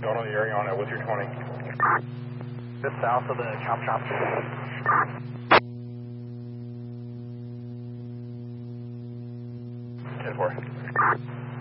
Arizona, you're on it with your 20. Just south of the chop shop. 10-4.